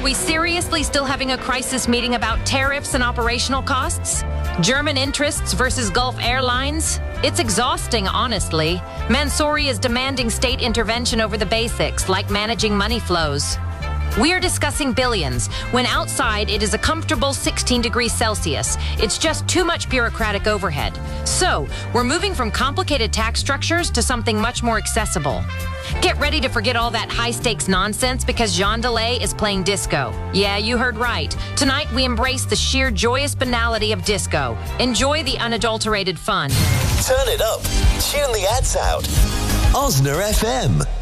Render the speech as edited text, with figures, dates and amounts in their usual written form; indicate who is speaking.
Speaker 1: we seriously still having a crisis meeting about tariffs and operational costs? German interests versus Gulf Airlines? It's exhausting, honestly. Mansouri is demanding state intervention over the basics, like managing money flows. We are discussing billions, when outside it is a comfortable 16 degrees Celsius. It's just too much bureaucratic overhead. So, we're moving from complicated tax structures to something much more accessible. Get ready to forget all that high-stakes nonsense because Jean Delay is playing disco. Yeah, you heard right. Tonight, we embrace the sheer joyous banality of disco. Enjoy the unadulterated fun.
Speaker 2: Turn it up. Tune the ads out. Osner FM.